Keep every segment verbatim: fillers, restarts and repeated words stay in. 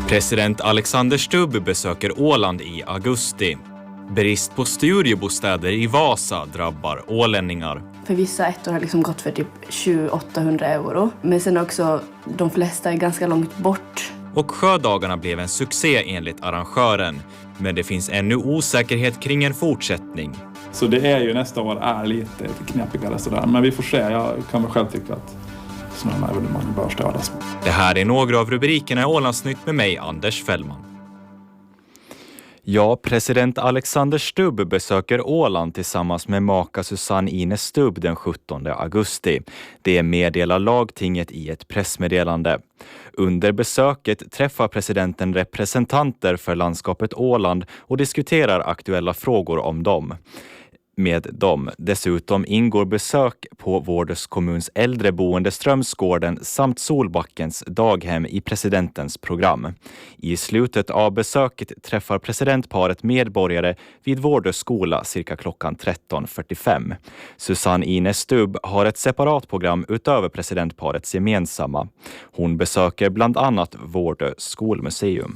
President Alexander Stubb besöker Åland i augusti. Brist på studiebostäder i Vasa drabbar ålänningar. För vissa ettor har liksom gått för typ tjugoåtta åttahundra euro. Men sen också, de flesta är ganska långt bort. Och Sjödagarna blev en succé enligt arrangören. Men det finns ännu osäkerhet kring en fortsättning. Så det är ju nästa år är lite, lite knepigare sådär. Men vi får se, jag kan väl själv tycka att sådana här evenemang bör stödas. Det här är några av rubrikerna i Ålandsnytt med mig, Anders Fällman. Ja, president Alexander Stubb besöker Åland tillsammans med maka Susanne Ines Stubb den sjuttonde augusti. Det meddelar lagtinget i ett pressmeddelande. Under besöket träffar presidenten representanter för landskapet Åland och diskuterar aktuella frågor om dem. Med dem. Dessutom ingår besök på Vårdös kommuns äldreboende Strömsgården samt Solbackens daghem i presidentens program. I slutet av besöket träffar presidentparet medborgare vid Vårdös skola cirka klockan tretton fyrtiofem. Susanne Ines Stubb har ett separat program utöver presidentparets gemensamma. Hon besöker bland annat Vårdö skolmuseum.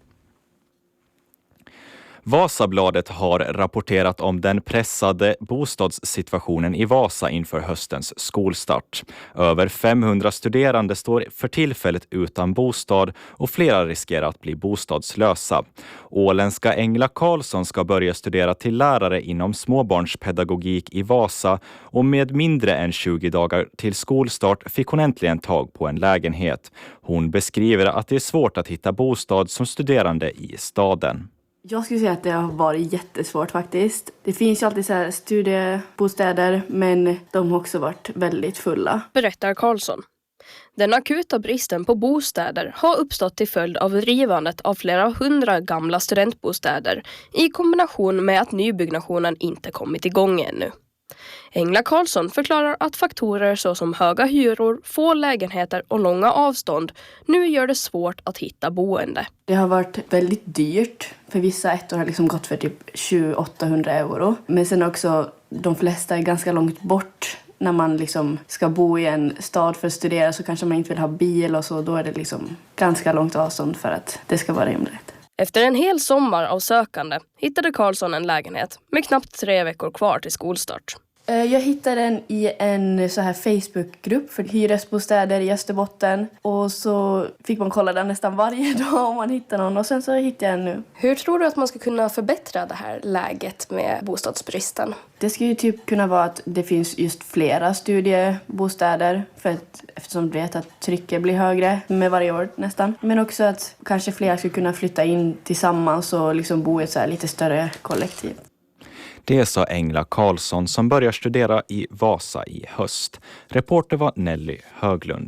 Vasabladet har rapporterat om den pressade bostadssituationen i Vasa inför höstens skolstart. Över femhundra studerande står för tillfället utan bostad och flera riskerar att bli bostadslösa. Åländska Engla Karlsson ska börja studera till lärare inom småbarnspedagogik i Vasa och med mindre än tjugo dagar till skolstart fick hon äntligen tag på en lägenhet. Hon beskriver att det är svårt att hitta bostad som studerande i staden. Jag skulle säga att det har varit jättesvårt faktiskt. Det finns ju alltid så här studiebostäder, men de har också varit väldigt fulla. Berättar Karlsson. Den akuta bristen på bostäder har uppstått till följd av rivandet av flera hundra gamla studentbostäder i kombination med att nybyggnationen inte kommit igång ännu. Engla Karlsson förklarar att faktorer såsom höga hyror, få lägenheter och långa avstånd nu gör det svårt att hitta boende. Det har varit väldigt dyrt. För vissa ettor har liksom gått för typ tjugoåtta åttahundra euro. Men sen också, de flesta är ganska långt bort. När man liksom ska bo i en stad för att studera så kanske man inte vill ha bil och så. Då är det liksom ganska långt avstånd för att det ska vara rimligt. Efter en hel sommar av sökande hittade Karlsson en lägenhet med knappt tre veckor kvar till skolstart. Jag hittade den i en så här Facebookgrupp för hyresbostäder i Österbotten. Och så fick man kolla den nästan varje dag om man hittade någon. Och sen så hittade jag en nu. Hur tror du att man ska kunna förbättra det här läget med bostadsbristen? Det ska ju typ kunna vara att det finns just flera studiebostäder. För att, eftersom du vet att trycket blir högre med varje år nästan. Men också att kanske fler ska kunna flytta in tillsammans och liksom bo i ett så här lite större kollektiv. Det sa Engla Karlsson som börjar studera i Vasa i höst. Reporter var Nelly Höglund.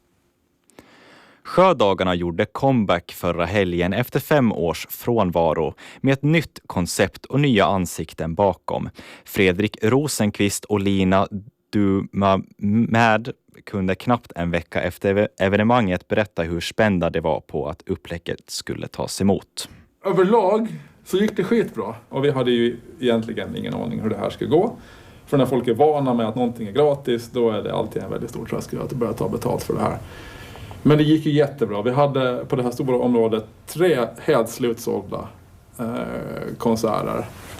Sjödagarna gjorde comeback förra helgen efter fem års frånvaro med ett nytt koncept och nya ansikten bakom. Fredrik Rosenqvist och Lina Dumad kunde knappt en vecka efter evenemanget berätta hur spända det var på att upplägget skulle tas emot. Överlag så gick det skitbra. Och vi hade ju egentligen ingen aning hur det här skulle gå. För när folk är vana med att någonting är gratis, då är det alltid en väldigt stor tröskel att börja ta betalt för det här. Men det gick ju jättebra. Vi hade på det här stora området tre helt slutsålda eh, konserter.